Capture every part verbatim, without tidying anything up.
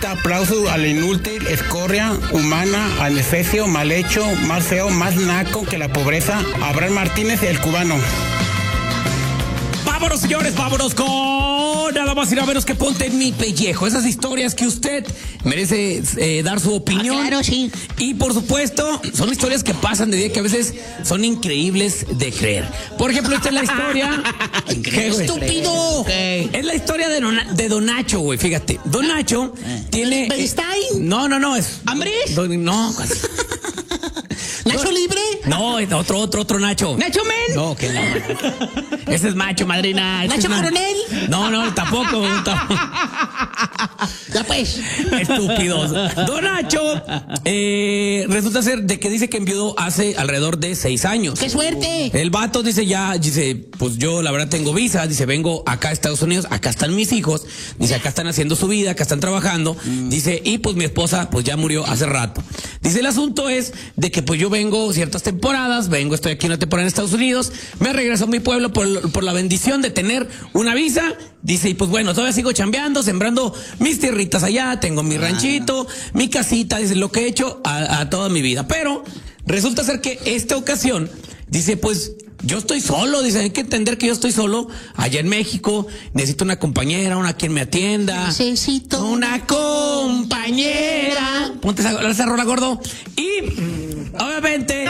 Aplauso al inútil, escoria, humana, adefesio, mal hecho, más feo, más naco que la pobreza, Abraham Martínez, el cubano. Vámonos, señores, vámonos con nada más y nada menos que Ponte en mi pellejo. Esas historias que usted merece eh, dar su opinión. Ah, claro, sí. Y por supuesto, son historias que pasan de día que a veces son increíbles de creer. Por ejemplo, esta es la historia. ¡Qué estúpido! Okay. Es la historia de, Don, de Don Nacho, güey. Fíjate. Don Nacho eh. tiene. ¿Bernstein? No, no, no. Es. ¿Ambres? Don, no. ¿Nacho Don, Libre? No, es otro, otro, otro Nacho. ¿Nacho Men? No, que no. Ese es macho, madrina. ¿Nacho es Coronel? No, no, tampoco. tampoco. Ya pues. Estúpidos. Don Nacho eh, resulta ser de que dice que enviudó hace alrededor de seis años. ¡Qué suerte! El vato dice ya, dice, pues yo la verdad tengo visa, dice, vengo acá a Estados Unidos, acá están mis hijos, dice, acá están haciendo su vida, acá están trabajando, mm. dice, y pues mi esposa pues ya murió hace rato. Dice, el asunto es de que pues yo vengo ciertas temporadas, vengo, estoy aquí una temporada en Estados Unidos, me regreso a mi pueblo por, por la bendición de tener una visa, dice, y pues bueno, todavía sigo chambeando, sembrando mis tierritas allá, tengo mi ranchito, mi casita, dice, lo que he hecho a, a toda mi vida. Pero resulta ser que esta ocasión, dice, pues yo estoy solo, dice, hay que entender que yo estoy solo allá en México, necesito una compañera, una quien me atienda. Necesito una compañera. Ponte esa, esa rola, gordo. Y obviamente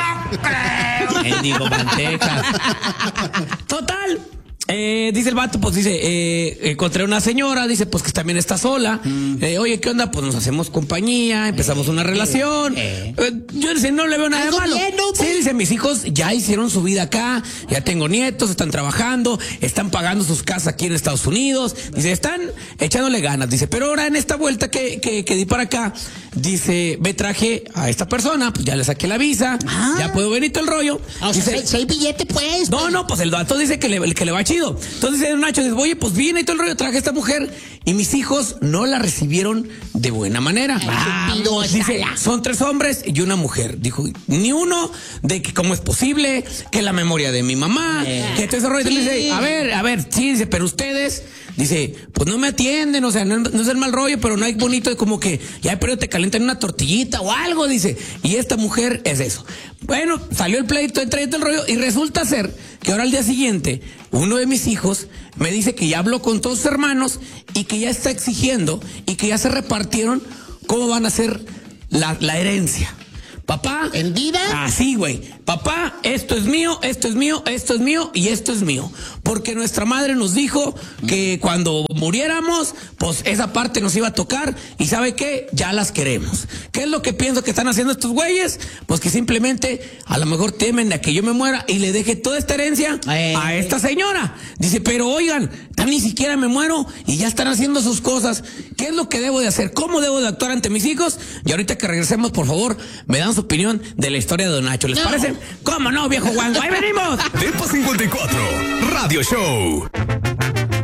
digo manteca. Total. Eh, dice el vato, pues dice, eh, encontré una señora, dice, pues que también está sola. Mm. Eh, oye, ¿qué onda? Pues nos hacemos compañía, empezamos eh, una relación. Eh. Eh, yo dice, no le veo nada de malo. Bien, ¿no? Sí, dice, mis hijos ya hicieron su vida acá, ya tengo nietos, están trabajando, están pagando sus casas aquí en Estados Unidos. Dice, están echándole ganas. Dice, pero ahora en esta vuelta que, que, que di para acá, dice, me traje a esta persona, pues ya le saqué la visa, ah. ya puedo venir todo el rollo. O dice, sea, si hay billete, pues. No, no, pues el vato dice que le, que le va chido. Entonces dice Nacho, dice, oye, pues viene y todo el rollo, traje a esta mujer y mis hijos no la recibieron de buena manera. Ah, dice, son tres hombres y una mujer. Dijo, ni uno de que cómo es posible, que la memoria de mi mamá, eh. que todo ese rollo. Sí. Dice, a ver, a ver, sí, dice, pero ustedes, dice, pues no me atienden, o sea, no, no es el mal rollo, pero no hay bonito de como que ya pero te calientan una tortillita o algo, dice. Y esta mujer es eso. Bueno, salió el pleito, entra todo el rollo y resulta ser que ahora al día siguiente, uno de mis hijos me dice que ya habló con todos sus hermanos y que ya está exigiendo y que ya se repartieron cómo van a ser la, la herencia. Papá. ¿Vendida? Así, güey. Papá, esto es mío, esto es mío, esto es mío y esto es mío. Porque nuestra madre nos dijo que cuando muriéramos, pues esa parte nos iba a tocar y ¿sabe qué? Ya las queremos. ¿Qué es lo que pienso que están haciendo estos güeyes? Pues que simplemente a lo mejor temen a que yo me muera y le deje toda esta herencia eh. a esta señora. Dice, pero oigan, tan ni siquiera me muero y ya están haciendo sus cosas. ¿Qué es lo que debo de hacer? ¿Cómo debo de actuar ante mis hijos? Y ahorita que regresemos, por favor, me dan su opinión de la historia de Don Nacho. ¿Les no. parece? ¿Cómo no, viejo guango? ¡Ahí venimos! Tiempo cincuenta y cuatro, Radio Show.